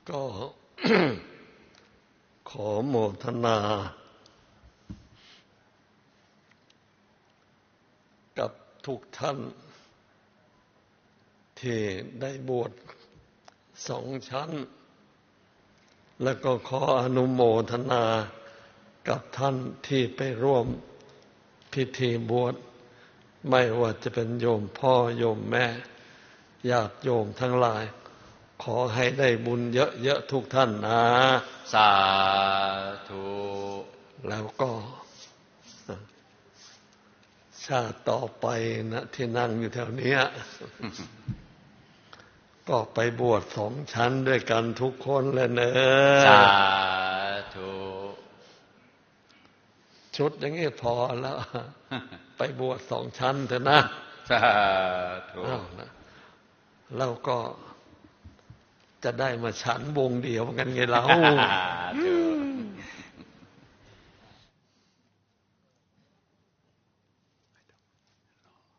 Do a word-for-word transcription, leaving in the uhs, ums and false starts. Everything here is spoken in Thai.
ก็ ขอโมทนากับทุกท่านที่ได้บวชสองชั้นแล้วก็ขออนุโมทนากับท่านที่ไปร่วมพิธีบวชไม่ว่าจะเป็นโยมพ่อโยมแม่ญาติโยมทั้งหลายขอให้ได้บุญเยอะๆทุกท่านนะสาธุแล้วก็ชาติต่อไปนะที่นั่งอยู่แถวนี้ ก็ไปบวชสองชั้นด้วยกันทุกคนเลยเนอะสาธุชุดอย่างนี้พอแล้ว ไปบวชสองชั้นเถอะนะสาธุนะแล้วก็จะได้มาฉันวงเดียวกันไงเรา